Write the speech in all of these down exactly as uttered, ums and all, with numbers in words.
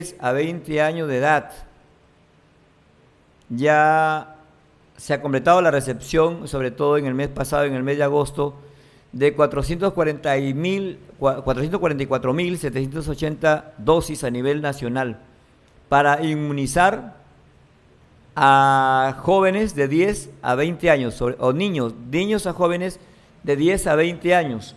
a veinte años de edad. Ya se ha completado la recepción, sobre todo en el mes pasado, en el mes de agosto, de cuatrocientos cuarenta y cuatro mil setecientos ochenta dosis a nivel nacional para inmunizar a jóvenes de diez a veinte años, sobre- o niños, niños a jóvenes de diez a veinte años.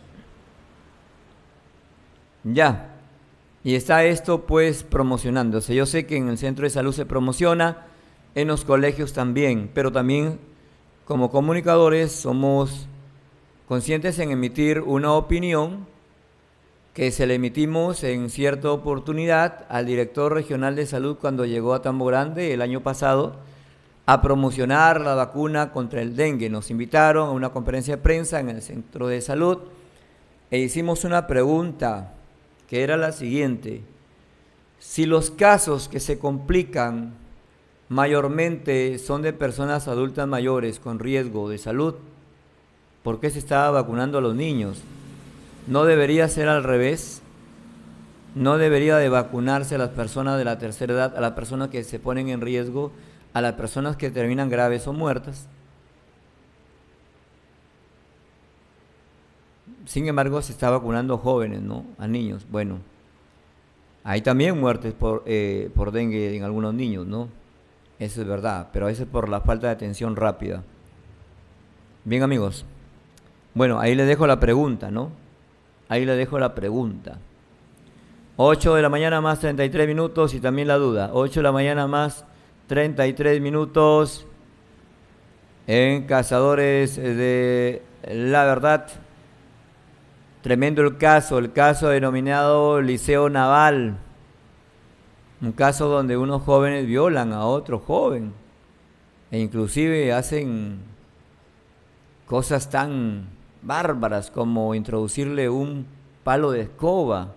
Ya. Y está esto pues promocionándose. Yo sé que en el centro de salud se promociona, en los colegios también, pero también como comunicadores somos conscientes en emitir una opinión que se le emitimos en cierta oportunidad al director regional de salud cuando llegó a Tambo Grande el año pasado a promocionar la vacuna contra el dengue. Nos invitaron a una conferencia de prensa en el centro de salud e hicimos una pregunta que era la siguiente: si los casos que se complican mayormente son de personas adultas mayores con riesgo de salud, ¿por qué se estaba vacunando a los niños? ¿No debería ser al revés? ¿No debería de vacunarse a las personas de la tercera edad, a las personas que se ponen en riesgo, a las personas que terminan graves o muertas? Sin embargo, se está vacunando jóvenes, ¿no? A niños. Bueno, hay también muertes por, eh, por dengue en algunos niños, ¿no? Eso es verdad, pero eso es por la falta de atención rápida. Bien, amigos. Bueno, ahí le dejo la pregunta, ¿no? Ahí le dejo la pregunta. ocho de la mañana más treinta y tres minutos y también la duda. ocho de la mañana más treinta y tres minutos en Cazadores de la Verdad. Tremendo el caso, el caso denominado Liceo Naval. Un caso donde unos jóvenes violan a otro joven e inclusive hacen cosas tan bárbaras como introducirle un palo de escoba.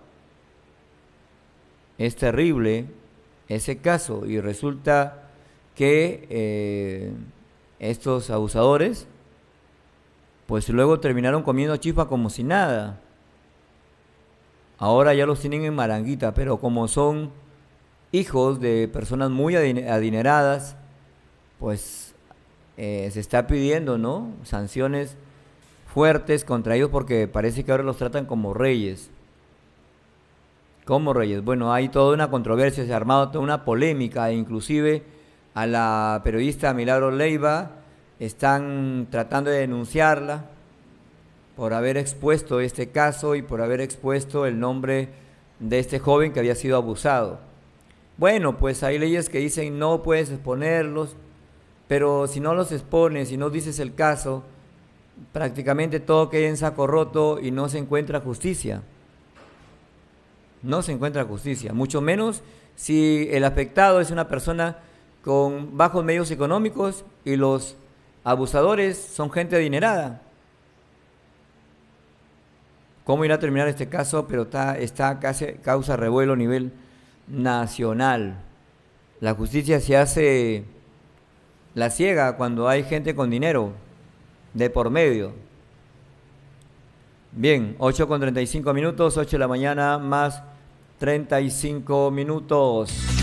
Es terrible ese caso y resulta que eh, estos abusadores pues luego terminaron comiendo chifa como si nada. Ahora ya los tienen en Maranguita, pero como son hijos de personas muy adineradas, pues eh, se está pidiendo, ¿no?, sanciones fuertes contra ellos porque parece que ahora los tratan como reyes. Como reyes. Bueno, hay toda una controversia, se ha armado toda una polémica, e inclusive a la periodista Milagros Leiva están tratando de denunciarla por haber expuesto este caso y por haber expuesto el nombre de este joven que había sido abusado. Bueno, pues hay leyes que dicen no puedes exponerlos, pero si no los expones, si no dices el caso, prácticamente todo queda en saco roto y no se encuentra justicia. No se encuentra justicia, mucho menos si el afectado es una persona con bajos medios económicos y los abusadores son gente adinerada. ¿Cómo irá a terminar este caso? Pero está, está casi, causa revuelo a nivel nacional. La justicia se hace la ciega cuando hay gente con dinero de por medio. Bien, ocho con treinta y cinco minutos, ocho de la mañana más treinta y cinco minutos.